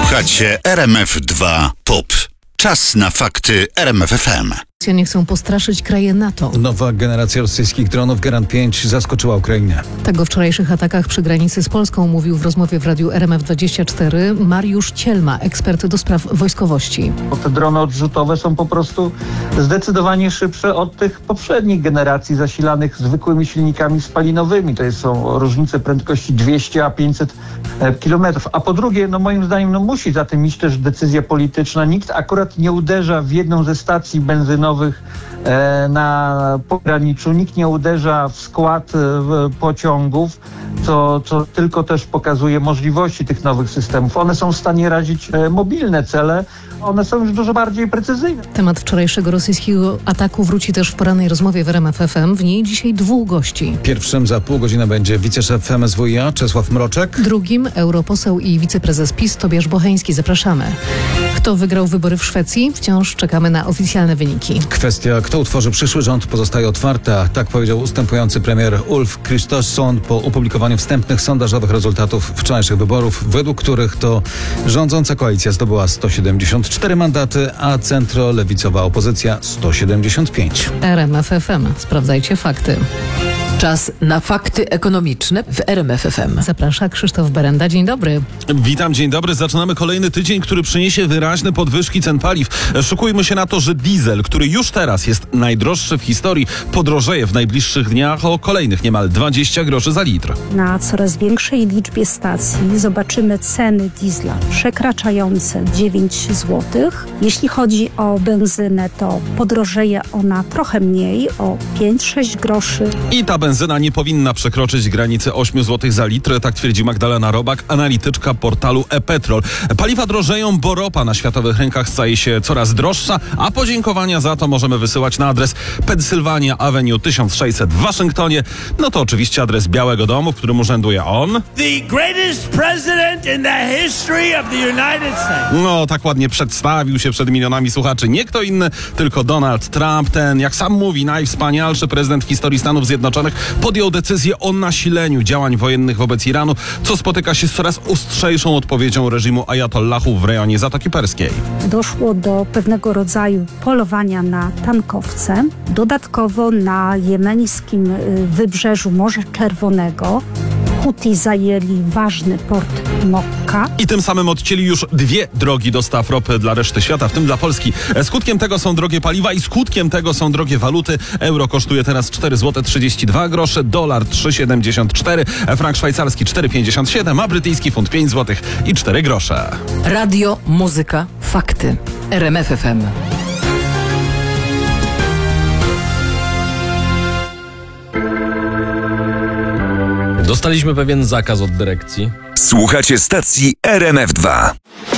Słuchacie RMF2 POP. Czas na fakty RMF FM. Rosjanie chcą postraszyć kraje NATO. Nowa generacja rosyjskich dronów Garand 5 zaskoczyła Ukrainę. Tak o wczorajszych atakach przy granicy z Polską mówił w rozmowie w radiu RMF24 Mariusz Cielma, ekspert do spraw wojskowości. Bo te drony odrzutowe są po prostu zdecydowanie szybsze od tych poprzednich generacji zasilanych zwykłymi silnikami spalinowymi. To są różnice prędkości 200 a 500 kilometrów. A po drugie, moim zdaniem, musi za tym iść też decyzja polityczna. Nikt akurat nie uderza w jedną ze stacji benzynowych na pograniczu. Nikt nie uderza w skład pociągów, co tylko też pokazuje możliwości tych nowych systemów. One są w stanie razić mobilne cele. One są już dużo bardziej precyzyjne. Temat wczorajszego rosyjskiego ataku wróci też w porannej rozmowie w RMF FM. W niej dzisiaj dwóch gości. Pierwszym za pół godziny będzie wiceszef MSWiA Czesław Mroczek. Drugim europoseł i wiceprezes PiS Tobiasz Bocheński. Zapraszamy. Kto wygrał wybory w Szwecji? Wciąż czekamy na oficjalne wyniki. Kwestia, kto utworzy przyszły rząd, pozostaje otwarta. Tak powiedział ustępujący premier Ulf Kristersson po opublikowaniu wstępnych sondażowych rezultatów wczorajszych wyborów, według których to rządząca koalicja zdobyła 174 mandaty, a centrolewicowa opozycja 175. RMF FM. Sprawdzajcie fakty. Czas na fakty ekonomiczne w RMF FM. Zaprasza Krzysztof Berenda. Dzień dobry. Witam, dzień dobry. Zaczynamy kolejny tydzień, który przyniesie wyraźne podwyżki cen paliw. Szykujmy się na to, że diesel, który już teraz jest najdroższy w historii, podrożeje w najbliższych dniach o kolejnych niemal 20 groszy za litr. Na coraz większej liczbie stacji zobaczymy ceny diesla przekraczające 9 zł. Jeśli chodzi o benzynę, to podrożeje ona trochę mniej, o 5-6 groszy. I ta benzyna nie powinna przekroczyć granicy 8 zł za litr, tak twierdzi Magdalena Robak, analityczka portalu e-Petrol. Paliwa drożeją, bo ropa na światowych rynkach staje się coraz droższa, a podziękowania za to możemy wysyłać na adres Pennsylvania Avenue 1600 w Waszyngtonie. No to oczywiście adres Białego Domu, w którym urzęduje on. The greatest president in the history of the United States. No, tak ładnie przedstawił się przed milionami słuchaczy. Nie kto inny, tylko Donald Trump, ten, jak sam mówi, najwspanialszy prezydent w historii Stanów Zjednoczonych, podjął decyzję o nasileniu działań wojennych wobec Iranu, co spotyka się z coraz ostrzejszą odpowiedzią reżimu ajatollahów w rejonie Zatoki Perskiej. Doszło do pewnego rodzaju polowania na tankowce. Dodatkowo na jemeńskim wybrzeżu Morza Czerwonego Huti zajęli ważny port Mokka. I tym samym odcięli już 2 drogi dostaw ropy dla reszty świata, w tym dla Polski. Skutkiem tego są drogie paliwa i skutkiem tego są drogie waluty. Euro kosztuje teraz 4 zł 32 grosze, dolar 3,74, frank szwajcarski 4,57, a brytyjski funt 5 zł i 4 grosze. Radio, muzyka, fakty. RMF FM. Dostaliśmy pewien zakaz od dyrekcji. Słuchacie stacji RMF2.